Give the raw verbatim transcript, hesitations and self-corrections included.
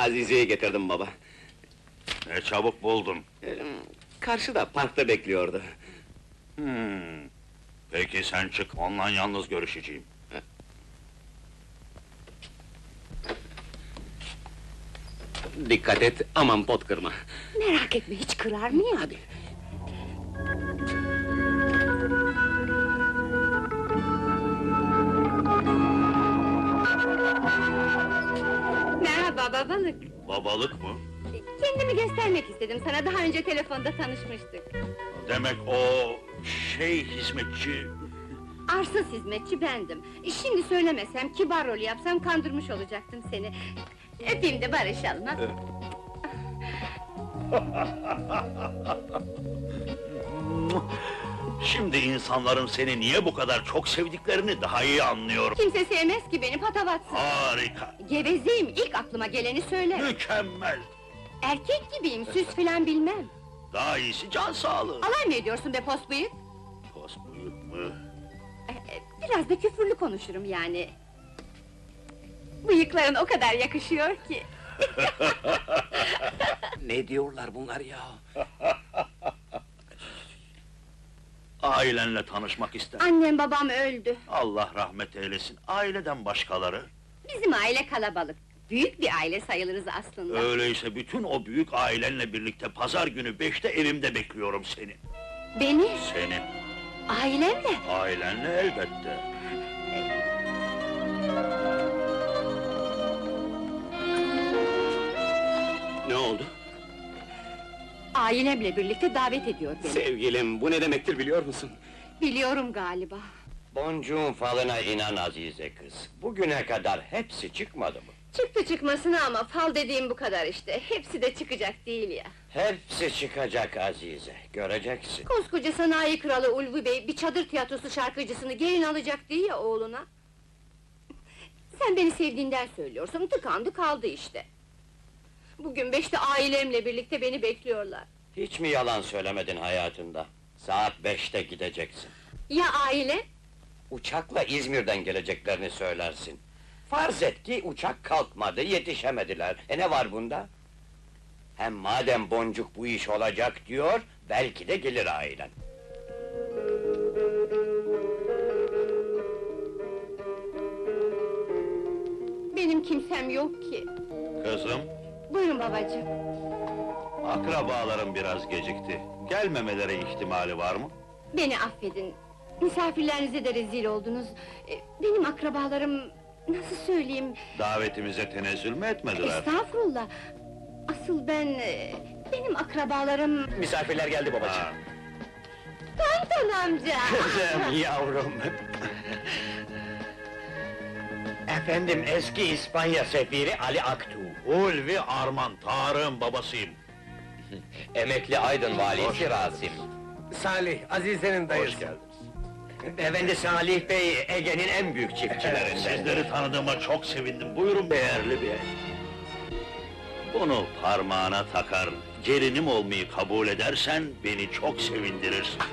Azize'yi getirdim baba. Ne çabuk buldun. Ee, Karşıda, parkta bekliyordu. Hmm. Peki sen çık, onunla yalnız görüşeceğim. Dikkat et, aman pot kırma. Merak etme, hiç kırar mı ya? Hadi. Merhaba babalık. Babalık mı? Kendimi göstermek istedim sana, daha önce telefonda tanışmıştık. Demek o şey hizmetçi... Arsız hizmetçi bendim. Şimdi söylemesem, kibar rol yapsam kandırmış olacaktım seni. Öpeyim de barışalım ha. Şimdi insanların seni niye bu kadar çok sevdiklerini daha iyi anlıyorum. Kimse sevmez ki beni, patavatsın. Harika! Gevezeyim, ilk aklıma geleni söylerim. Mükemmel! Erkek gibiyim, süs filan bilmem. Daha iyisi can sağlığı. Alay mı ediyorsun be pos bıyık? Pos büyük mü? Ee, Biraz da küfürlü konuşurum yani. Bıyıkların o kadar yakışıyor ki. Ne diyorlar bunlar ya? Ailenle tanışmak ister. Annem babam öldü. Allah rahmet eylesin. Aileden başkaları. Bizim aile kalabalık. Büyük bir aile sayılırız aslında. Öyleyse bütün o büyük ailenle birlikte pazar günü beşte evimde bekliyorum seni. Beni, Seni, ailemle. ailenle elbette. Ne oldu? Ailemle birlikte davet ediyor beni. Sevgilim, bu ne demektir biliyor musun? Biliyorum galiba. Boncuğun falına inan Azize kız. Bugüne kadar hepsi çıkmadı mı? Çıktı çıkmasına ama fal dediğim bu kadar işte. Hepsi de çıkacak değil ya. Hepsi çıkacak Azize, göreceksin. Koskoca sanayi kralı Ulvi Bey bir çadır tiyatrosu şarkıcısını gelin alacak diye ya oğluna. Sen beni sevdiğinden söylüyorsun, tıkandı kaldı işte. Bugün beşte ailemle birlikte beni bekliyorlar. Hiç mi yalan söylemedin hayatında? Saat beşte gideceksin. Ya aile? Uçakla İzmir'den geleceklerini söylersin. Farz et ki uçak kalkmadı, yetişemediler. E ne var bunda? Hem madem Boncuk bu iş olacak diyor, belki de gelir ailen. Benim kimsem yok ki. Kızım, Buyurun babacığım. akrabalarım biraz gecikti. Gelmemeleri ihtimali var mı? Beni affedin. Misafirlerinize de rezil oldunuz. Ee, Benim akrabalarım... Nasıl söyleyeyim? Davetimize tenezzül mü etmediler? Estağfurullah! Asıl ben... e, Benim akrabalarım... Misafirler geldi babacığım. Ha, Tonton amca! Kızım, yavrum! Efendim, eski İspanya sefiri Ali Aktuğ. Ulvi Arman, Tarık'ın babasıyım. Emekli Aydın Hoş valisi geldin. Rasim. Salih, Azize'nin Hoş geldiniz. Efendi Salih Bey, Ege'nin en büyük çiftçilerinden. Sizleri tanıdığıma çok sevindim. Buyurun değerli bey. Bunu parmağına takar, gelinim olmayı kabul edersen beni çok sevindirir.